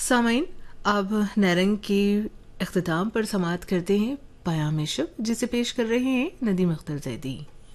सामाइन अब नैरंग के इख्तिताम पर समाअत करते हैं पयाम शब, जिसे पेश कर रहे हैं नदीम अख्तर जैदी।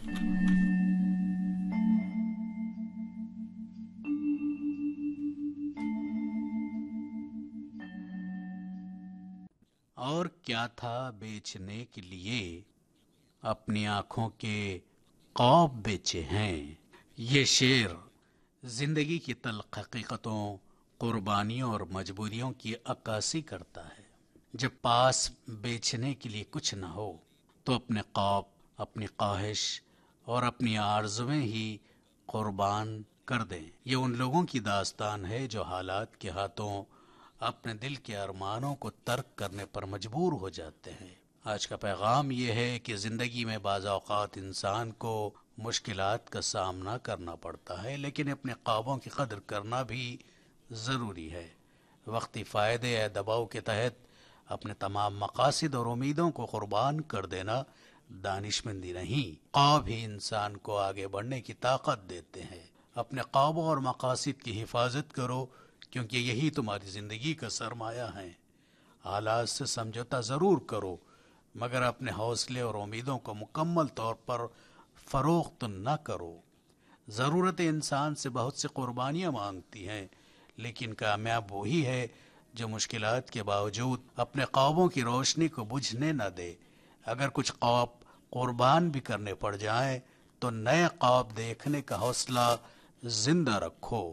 और क्या था बेचने के लिए, अपनी आंखों के ख्वाब बेचे हैं। ये शेर जिंदगी की तल्ख हकीकतों, कुर्बानियों और मजबूरियों की अक्कासी करता है। जब पास बेचने के लिए कुछ न हो तो अपने ख्वाब, अपनी ख्वाहिश और अपनी आरज़ुएं ही कुर्बान कर दें। ये उन लोगों की दास्तान है जो हालात के हाथों अपने दिल के अरमानों को तर्क करने पर मजबूर हो जाते हैं। आज का पैगाम ये है कि ज़िंदगी में बाज़ औक़ात इंसान को मुश्किलात का सामना करना पड़ता है, लेकिन अपने ख्वाबों की कदर करना भी ज़रूरी है। वक्ती फ़ायदे या दबाव के तहत अपने तमाम मकासद और उम्मीदों को कुर्बान कर देना दानिशमंदी नहीं, ख्वाब ही इंसान को आगे बढ़ने की ताकत देते हैं। अपने ख्वाबों और मकासद की हिफाजत करो, क्योंकि यही तुम्हारी ज़िंदगी का सरमाया है। हालात से समझौता ज़रूर करो, मगर अपने हौसले और उम्मीदों को मुकम्मल तौर पर फ़रोख्त न करो। ज़रूरतें इंसान से बहुत सी कुर्बानियाँ मांगती हैं, लेकिन कामयाब वही है जो मुश्किलात के बावजूद अपने ख्वाबों की रोशनी को बुझने न दे। अगर कुछ ख्वाब कुर्बान भी करने पड़ जाएं, तो नए ख्वाब देखने का हौसला जिंदा रखो।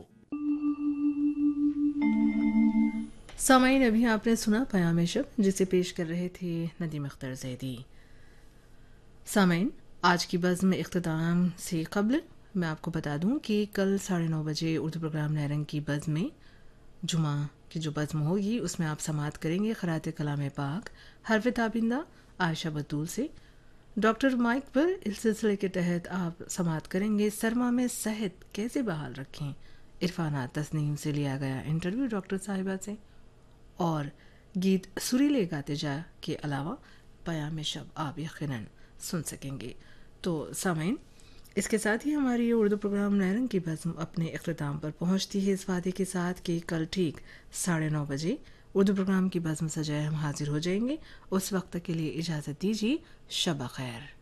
सामाइन अभी आपने सुना पयाम शब, जिसे पेश कर रहे थे नदीम अख्तर जैदी। सामाइन, आज की बज़्म इख्तिताम से कबल मैं आपको बता दूं कि कल 9:30 बजे उर्दू प्रोग्राम नैरंग की बज़्म में जुमा की जो बज़्म होगी उसमें आप समाअत करेंगे ख़रात कलाम पाक हरफ ताबिंदा आयशा बतूल से। डॉक्टर माइक पर इस सिलसिले के तहत आप समाअत करेंगे सरमा में सेहत कैसे बहाल रखें। इरफाना तस्नीम से लिया गया इंटरव्यू डॉक्टर साहिबा से, और गीत सुरीले गाते जा के अलावा पयाम शब आप यकीनन सुन सकेंगे। तो सामाइन, इसके साथ ही हमारी ये उर्दू प्रोग्राम नैरंग की बज़्म अपने इख्तिताम पर पहुंचती है, इस वादे के साथ कि कल ठीक 9:30 बजे उर्दू प्रोग्राम की बज़्म सजाए हम हाजिर हो जाएंगे। उस वक्त के लिए इजाज़त दीजिए। शब खैर।